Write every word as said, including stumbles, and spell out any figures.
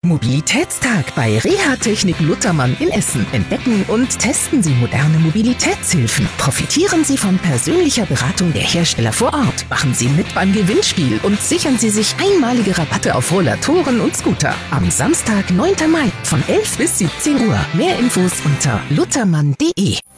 Mobilitätstag bei Reha-Technik Luthermann in Essen. Entdecken und testen Sie moderne Mobilitätshilfen. Profitieren Sie von persönlicher Beratung der Hersteller vor Ort. Machen Sie mit beim Gewinnspiel und sichern Sie sich einmalige Rabatte auf Rollatoren und Scooter. Am Samstag, neunten Mai von elf bis siebzehn Uhr. Mehr Infos unter luthermann punkt de.